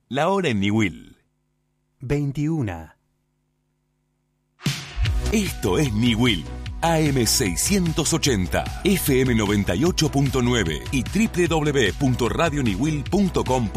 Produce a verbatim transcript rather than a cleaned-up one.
La hora en Niwil. veintiuna. Esto es Niwil. A M seiscientos ochenta, F M noventa y ocho punto nueve y doble u doble u doble u punto radio niwil punto com.